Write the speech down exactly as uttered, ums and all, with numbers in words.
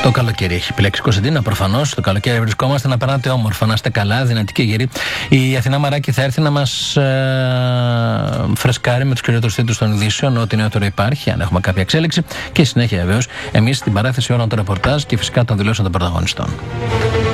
Το καλοκαίρι έχει επιλέξει Κωνσταντίνα, προφανώς. Το καλοκαίρι βρισκόμαστε, να περνάτε όμορφα, να είστε καλά, δυνατοί και γεροί. Η Αθηνά Μαράκη θα έρθει να μας ε, φρεσκάρει με τους κυριότερους τίτλους των ειδήσεων, ό,τι νεότερο υπάρχει, αν έχουμε κάποια εξέλιξη. Και συνέχεια βεβαίως εμείς στην παράθεση όλων των ρεπορτάζ και φυσικά των δηλώσεων των πρωταγωνιστών.